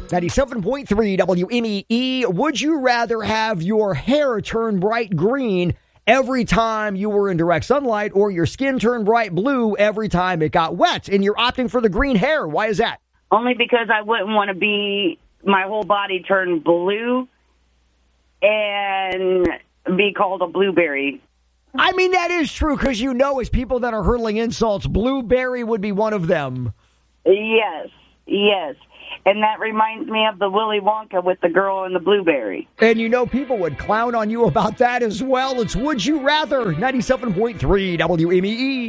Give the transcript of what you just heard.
97.3 WMEE. Would you rather have your hair turn bright green every time you were in direct sunlight or your skin turn bright blue every time it got wet? And you're opting for the green hair. Why is that? Only because I wouldn't want to be my whole body turned blue and be called a blueberry. I mean, that is true because you know as people that are hurling insults, blueberry would be one of them. Yes. And that reminds me of the Willy Wonka with the girl and the blueberry. And you know people would clown on you about that as well. It's Would You Rather, 97.3 WMEE.